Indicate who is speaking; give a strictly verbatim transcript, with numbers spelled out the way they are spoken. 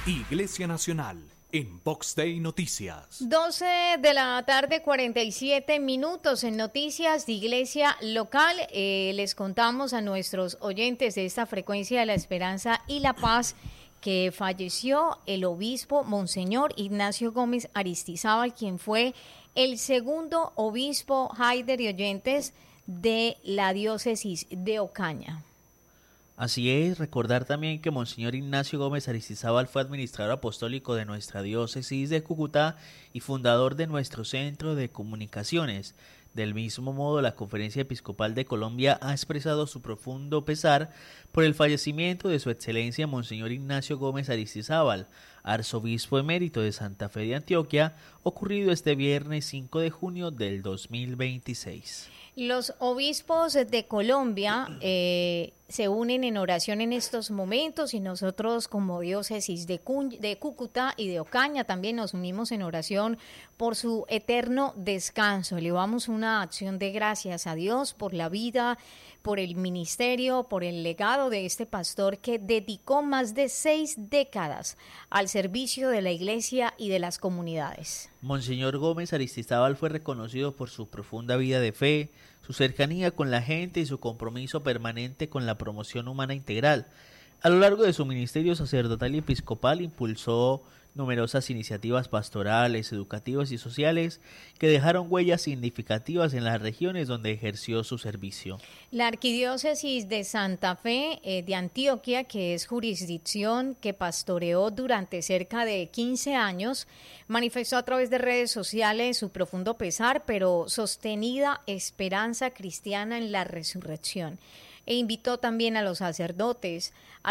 Speaker 1: Iglesia Nacional, en Vox Day Noticias.
Speaker 2: doce de la tarde, cuarenta y siete minutos en noticias de Iglesia Local. Eh, les contamos a nuestros oyentes de esta frecuencia de la esperanza y la paz que falleció el obispo Monseñor Ignacio Gómez Aristizábal, quien fue el segundo obispo, Haider y oyentes, de la diócesis de Ocaña.
Speaker 3: Así es, recordar también que Monseñor Ignacio Gómez Aristizábal fue administrador apostólico de nuestra diócesis de Cúcuta y fundador de nuestro centro de comunicaciones. Del mismo modo, la Conferencia Episcopal de Colombia ha expresado su profundo pesar por el fallecimiento de su excelencia Monseñor Ignacio Gómez Aristizábal, arzobispo emérito de Santa Fe de Antioquia, ocurrido este viernes cinco de junio del dos mil veintiséis.
Speaker 2: Los obispos de Colombia eh, se unen en oración en estos momentos y nosotros como diócesis de, Cu- de Cúcuta y de Ocaña también nos unimos en oración por su eterno descanso. Elevamos una acción de gracias a Dios por la vida, por el ministerio, por el legado de este pastor que dedicó más de seis décadas al servicio de la iglesia y de las comunidades.
Speaker 3: Monseñor Gómez Aristizábal fue reconocido por su profunda vida de fe, su cercanía con la gente y su compromiso permanente con la promoción humana integral. A lo largo de su ministerio sacerdotal y episcopal impulsó numerosas iniciativas pastorales, educativas y sociales que dejaron huellas significativas en las regiones donde ejerció su servicio.
Speaker 2: La Arquidiócesis de Santa Fe eh, de Antioquia, que es jurisdicción que pastoreó durante cerca de quince años, manifestó a través de redes sociales su profundo pesar, pero sostenida esperanza cristiana en la resurrección, e invitó también a los sacerdotes, a